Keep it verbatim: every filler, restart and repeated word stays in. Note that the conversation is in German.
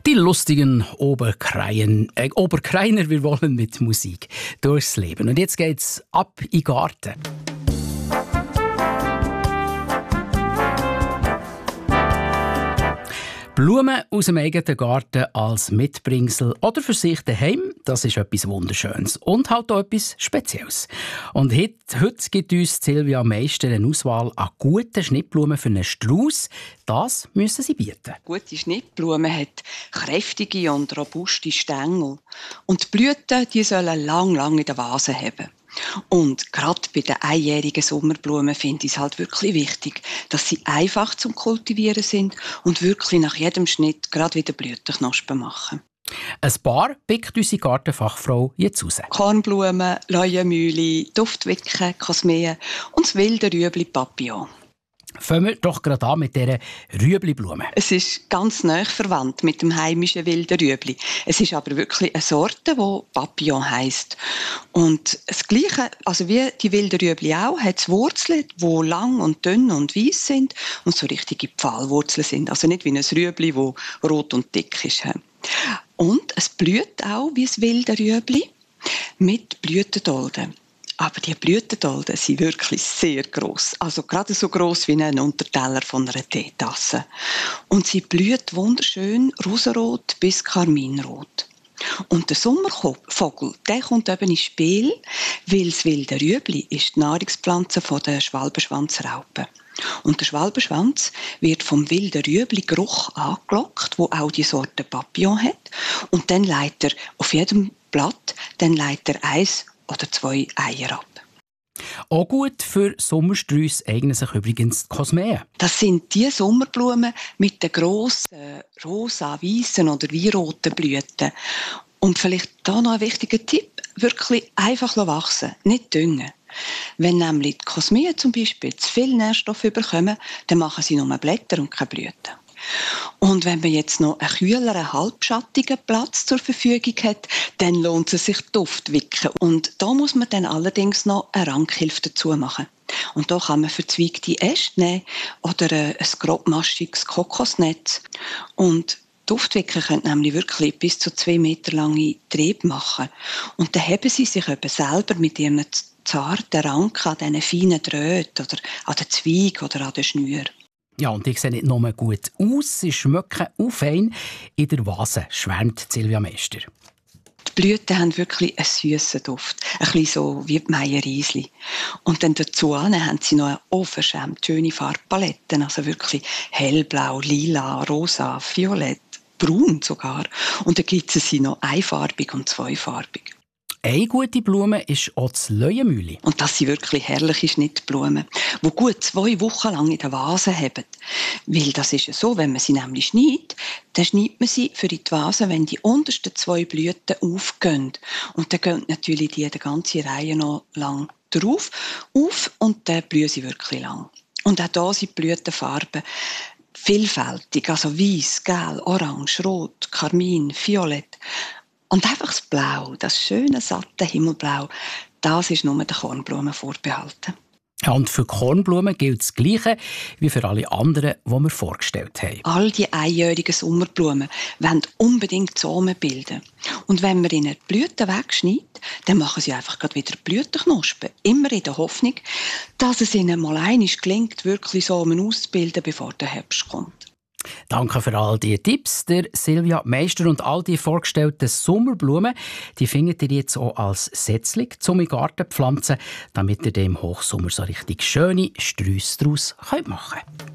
Die lustigen Oberkreien, äh, Oberkreiner, wir wollen mit Musik durchs Leben. Und jetzt geht's ab in den Garten. Blumen aus dem eigenen Garten als Mitbringsel oder für sich daheim, das ist etwas Wunderschönes und halt auch etwas Spezielles. Und heute, heute gibt uns Silvia Meister eine Auswahl an guten Schnittblumen für einen Strauss. Das müssen sie bieten. Gute Schnittblume hat kräftige und robuste Stängel. Und die Blüten die sollen lang, lang in der Vase haben. Und gerade bei den einjährigen Sommerblumen finde ich es halt wirklich wichtig, dass sie einfach zum Kultivieren sind und wirklich nach jedem Schnitt gerade wieder Blütenknospen machen. Ein paar pickt unsere Gartenfachfrau jetzt raus. Kornblumen, Leuenmühle, Duftwicke, Kosmeen und das wilde Rüebli Papillon. Fangen wir doch gerade an mit dieser Rüebliblume. Es ist ganz nahe verwandt mit dem heimischen wilden Rüebli. Es ist aber wirklich eine Sorte, die Papillon heisst. Und das Gleiche, also wie die wilden Rüebli auch, hat es Wurzeln, die lang und dünn und weiss sind und so richtige Pfahlwurzeln sind. Also nicht wie ein Rüebli, das rot und dick ist. Und es blüht auch wie das wilde Rüebli mit Blütendolden. Aber die Blütendolden sind wirklich sehr gross. Also gerade so gross wie ein Unterteller von einer Teetasse. Und sie blüht wunderschön rosarot bis karminrot. Und der Sommervogel, der kommt eben ins Spiel, weil das wilde Rüebli ist die Nahrungspflanze der Schwalbenschwanzraupe. Und der Schwalbenschwanz wird vom wilden Rüebli-Geruch angelockt, wo auch die Sorte Papillon hat. Und dann legt er auf jedem Blatt dann legt er eins oder zwei Eier ab. Auch gut für Sommersträusse eignen sich übrigens die Kosmeen. Das sind die Sommerblumen mit den grossen, rosa, weißen oder weinroten Blüten. Und vielleicht da noch ein wichtiger Tipp, wirklich einfach wachsen, nicht düngen. Wenn nämlich die Kosmeen zum Beispiel zu viel Nährstoffe bekommen, dann machen sie nur Blätter und keine Blüten. Und wenn man jetzt noch einen kühleren, halbschattigen Platz zur Verfügung hat, dann lohnt es sich Duftwicken. Und da muss man dann allerdings noch eine Rankhilfe dazu machen. Und da kann man verzweigte Äste nehmen oder ein grobmaschiges Kokosnetz. Und Duftwicken können nämlich wirklich bis zu zwei Meter lange Triebe machen. Und dann haben sie sich eben selber mit ihren zarten Ranken an diesen feinen Drähten oder an den Zweigen oder an den Schnüren. Ja, und ich sehe nicht nur gut aus, sie schmecken auch fein in der Vase, schwärmt Silvia Meister. Die Blüten haben wirklich einen süßen Duft, ein bisschen so wie die Meierriesli. Und dann dazu haben sie noch eine unverschämt schöne Farbpaletten, also wirklich hellblau, lila, rosa, violett, braun sogar. Und dann gibt es sie noch einfarbig und zweifarbig. Eine gute Blume ist auch das Leuenmühle. Und das sind wirklich herrliche Schnittblumen, die gut zwei Wochen lang in der Vase haben. Weil das ist ja so, wenn man sie nämlich schneidet, dann schneidet man sie für die Vase, wenn die untersten zwei Blüten aufgehen. Und dann gehen natürlich die, die ganze Reihe noch lang drauf auf und dann blühen sie wirklich lang. Und auch hier sind die Blütenfarben vielfältig, also weiß, gelb, orange, rot, karmin, violett. Und einfach das Blau, das schöne, satte Himmelblau, das ist nur den Kornblumen vorbehalten. Ja, und für Kornblumen gilt das Gleiche wie für alle anderen, die wir vorgestellt haben. All die einjährigen Sommerblumen wollen unbedingt Samen bilden. Und wenn man ihnen die Blüten wegschneidet, dann machen sie einfach gerade wieder Blütenknospen. Immer in der Hoffnung, dass es ihnen mal einmal gelingt, wirklich Samen auszubilden, bevor der Herbst kommt. Danke für all die Tipps, der Silvia Meister, und all die vorgestellten Sommerblumen, die findet ihr jetzt auch als Setzling zum in den Garten pflanzen, damit ihr dem Hochsommer so richtig schöne Sträusse daraus machen könnt.